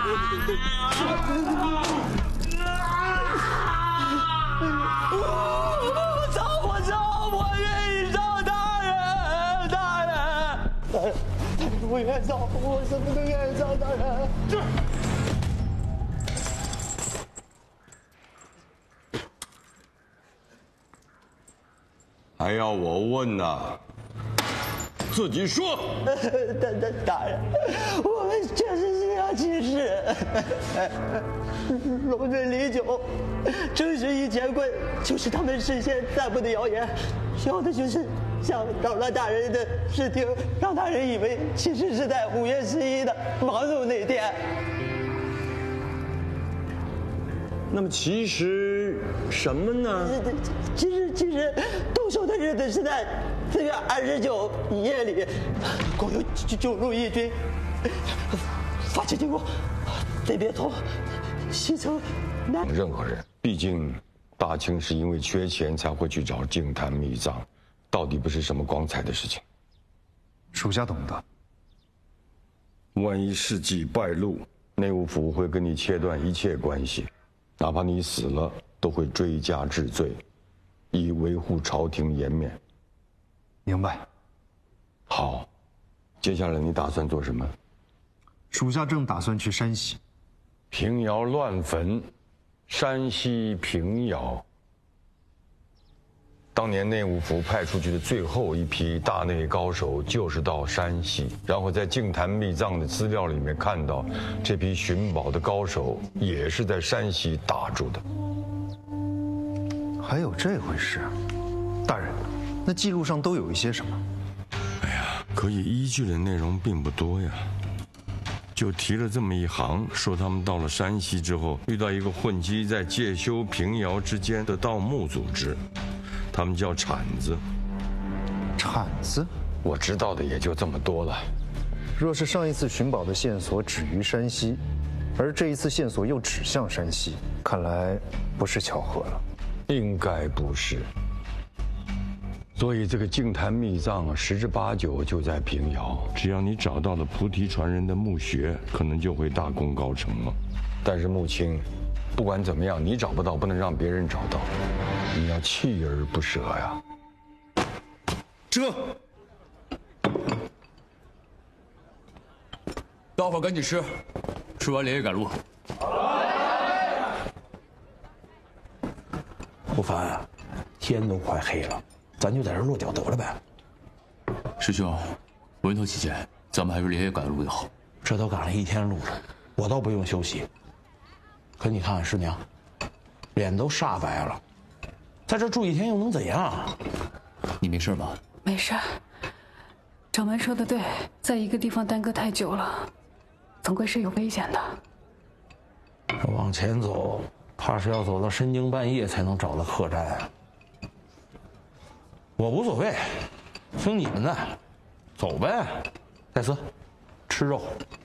我愿意烧大人，大人，我愿意烧，我什么都愿意烧，大人。 还要我问呐？自己说。 大人，我们确实是要起事。龙镇李九，正是以钱棍，就是他们事先散布的谣言，要的就是想扰乱大人的视听，让大人以为其实是在5月11的忙碌那天。 那么其实什么呢？ 其实动手的日子是在4月29夜里，共有9路义军发起进攻，分别从西城南。 任何人，毕竟大清是因为缺钱才会去找净坛秘藏，到底不是什么光彩的事情。 属下懂得。 万一事迹败露，内务府会跟你切断一切关系。哪怕你死了，都会追加治罪，以维护朝廷颜面。 明白。 好，接下来你打算做什么？ 属下正打算去山西。 平遥乱坟，山西平遥。当年内务府派出去的最后一批大内高手，就是到山西，然后在净坛秘藏的资料里面看到，这批寻宝的高手也是在山西打住的。 还有这回事？大人，那记录上都有一些什么？ 哎呀，可以依据的内容并不多呀，就提了这么一行，说他们到了山西之后，遇到一个混迹在介休、平遥之间的盗墓组织。他们叫铲子。 铲子？ 我知道的也就这么多了。 若是上一次寻宝的线索止于山西，而这一次线索又指向山西，看来不是巧合了。 应该不是。所以这个净坛秘藏10之8九就在平遥。只要你找到了菩提传人的墓穴，可能就会大功告成了。但是穆青，不管怎么样，你找不到，不能让别人找到。你要锲而不舍呀！ 撤！大伙赶紧吃，吃完连夜赶路。 吴凡啊，天都快黑了，咱就在这落脚得了呗。 师兄，稳妥起见，咱们还是连夜赶路的好。 这都赶了1天路了，我倒不用休息。可你看看师娘，脸都煞白了。在这住1天又能怎样？ 你没事吧？ 没事。掌门说的对，在一个地方耽搁太久了，总归是有危险的。 往前走，怕是要走到深更半夜才能找到客栈。我无所谓，听你们的，走呗。戴斯，吃肉。